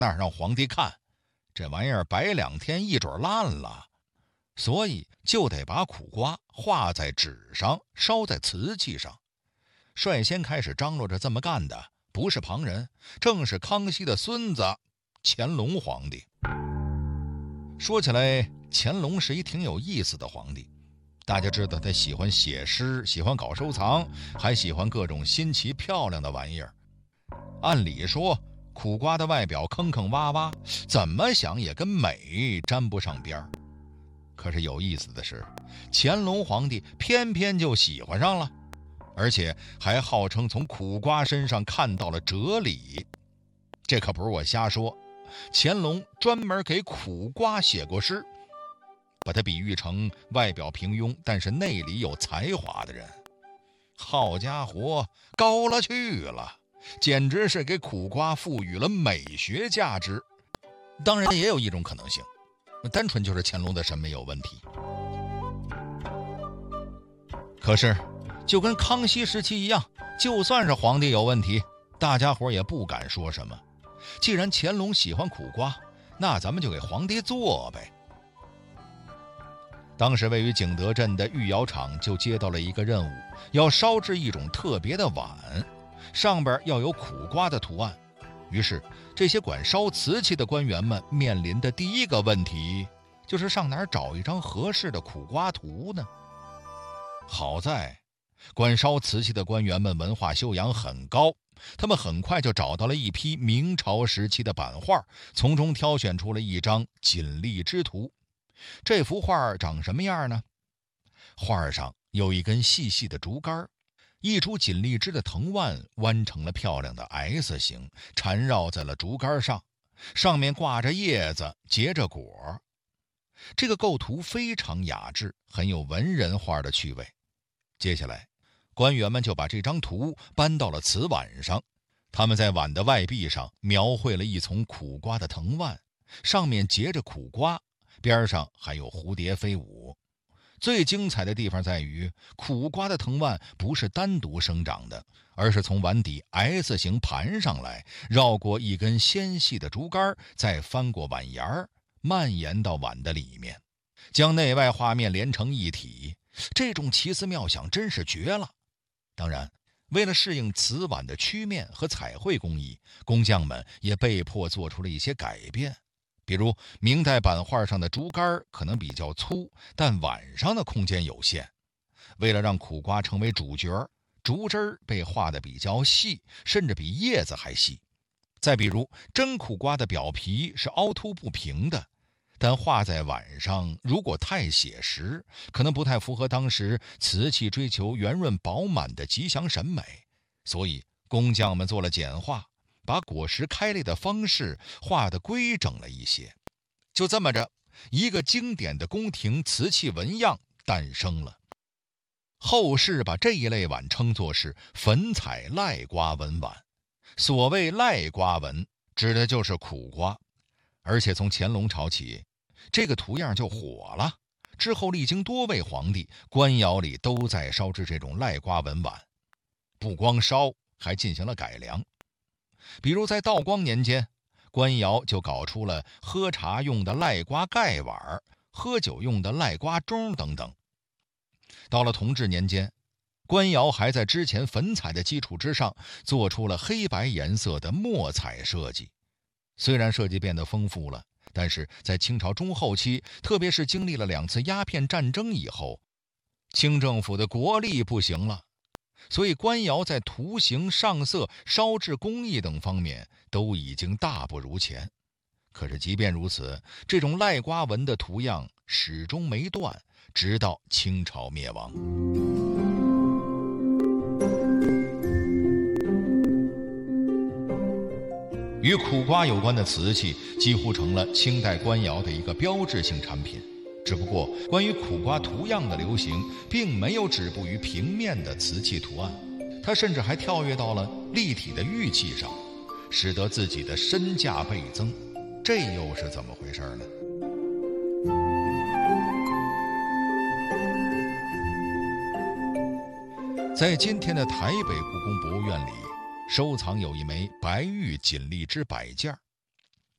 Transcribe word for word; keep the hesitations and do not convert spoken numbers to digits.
那儿让皇帝看，这玩意儿摆两天一准烂了，所以就得把苦瓜画在纸上，烧在瓷器上。率先开始张罗着这么干的不是旁人，正是康熙的孙子乾隆皇帝。说起来，乾隆是一挺有意思的皇帝。大家知道他喜欢写诗，喜欢搞收藏，还喜欢各种新奇漂亮的玩意儿。按理说苦瓜的外表坑坑洼洼，怎么想也跟美沾不上边儿。可是有意思的是，乾隆皇帝偏偏就喜欢上了，而且还号称从苦瓜身上看到了哲理。这可不是我瞎说，乾隆专门给苦瓜写过诗，把它比喻成外表平庸但是内里有才华的人。好家伙，高了去了，简直是给苦瓜赋予了美学价值。当然也有一种可能性，单纯就是乾隆的审美有问题。可是就跟康熙时期一样，就算是皇帝有问题，大家伙也不敢说什么。既然乾隆喜欢苦瓜，那咱们就给皇帝做呗。当时位于景德镇的御窑厂就接到了一个任务，要烧制一种特别的碗，上边要有苦瓜的图案。于是这些管烧瓷器的官员们面临的第一个问题，就是上哪儿找一张合适的苦瓜图呢？好在管烧瓷器的官员们文化修养很高，他们很快就找到了一批明朝时期的版画，从中挑选出了一张锦荔枝图。这幅画长什么样呢？画上有一根细细的竹竿，一株锦荔枝的藤蔓弯成了漂亮的 S 形，缠绕在了竹竿上，上面挂着叶子，结着果。这个构图非常雅致，很有文人画的趣味。接下来官员们就把这张图搬到了瓷碗上，他们在碗的外壁上描绘了一丛苦瓜的藤蔓，上面结着苦瓜，边上还有蝴蝶飞舞。最精彩的地方在于，苦瓜的藤蔓不是单独生长的，而是从碗底 S 形盘上来，绕过一根纤细的竹竿，再翻过碗沿儿，蔓延到碗的里面，将内外画面连成一体。这种奇思妙想真是绝了。当然，为了适应瓷碗的曲面和彩绘工艺，工匠们也被迫做出了一些改变。比如明代版画上的竹竿可能比较粗，但碗上的空间有限，为了让苦瓜成为主角，竹枝儿被画得比较细，甚至比叶子还细。再比如真苦瓜的表皮是凹凸不平的，但画在碗上如果太写实，可能不太符合当时瓷器追求圆润饱满的吉祥审美，所以工匠们做了简化，把果实开裂的方式画得规整了一些。就这么着，一个经典的宫廷瓷器纹样诞生了。后世把这一类碗称作是粉彩赖瓜纹碗。所谓赖瓜纹，指的就是苦瓜，而且从乾隆朝起，这个图样就火了。之后历经多位皇帝，官窑里都在烧制这种赖瓜纹碗，不光烧，还进行了改良。比如在道光年间，官窑就搞出了喝茶用的赖瓜盖碗，喝酒用的赖瓜盅等等。到了同治年间，官窑还在之前粉彩的基础之上，做出了黑白颜色的墨彩设计。虽然设计变得丰富了，但是在清朝中后期，特别是经历了两次鸦片战争以后，清政府的国力不行了，所以官窑在图形、上色、烧制工艺等方面都已经大不如前。可是即便如此，这种赖瓜纹的图样始终没断，直到清朝灭亡。与苦瓜有关的瓷器几乎成了清代官窑的一个标志性产品。只不过关于苦瓜图样的流行并没有止步于平面的瓷器图案，它甚至还跳跃到了立体的玉器上，使得自己的身价倍增。这又是怎么回事呢？在今天的台北故宫博物院里，收藏有一枚白玉锦荔枝摆件，